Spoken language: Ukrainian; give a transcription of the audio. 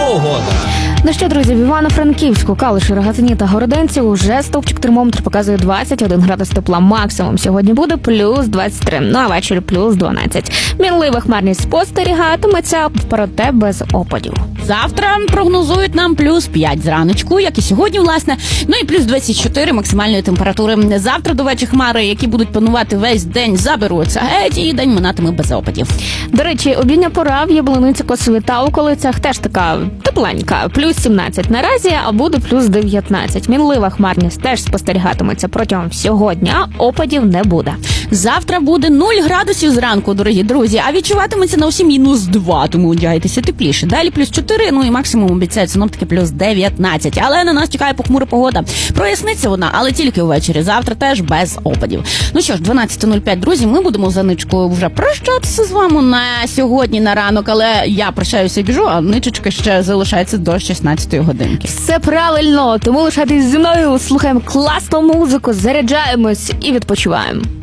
погода. Ну що, друзі, в Івано-Франківську, Калуші, Рогатині та Городенці уже стовпчик термометр показує 21 градус тепла. Максимум сьогодні буде плюс 23, ну а ввечері плюс 12. Мінлива хмарність спостерігатиметься, проте без опадів. Завтра прогнозують нам плюс 5 зраночку, як і сьогодні, власне. Ну і плюс 24 максимальної температури. Завтра до вечора хмари, які будуть панувати весь день, заберуться геть, і день минатиме без опадів. До речі, обідня пора в Яблуниці, Косові та околицях теж така тепленька. Плюс 17 наразі, а буде плюс 19. Мінлива хмарність теж спостерігатиметься протягом всього дня, опадів не буде. Завтра буде 0 градусів зранку, дорогі друзі, а відчуватиметься на усі мінус 2, тому одягайтеся тепліше. Далі плюс 4, ну і максимум обіцяють синоптики плюс 19. Але на нас чекає похмура погода. Проясниться вона, але тільки ввечері. Завтра теж без опадів. Ну що ж, 12:05, друзі, ми будемо за ничкою вже прощатися з вами на сьогодні, на ранок, але я прощаюся і біжу, а ничечка ще залишається до 16-ї годинки. Все правильно, тому лишайтесь зі мною, слухаємо класну музику, заряджаємось і відпочиваємо.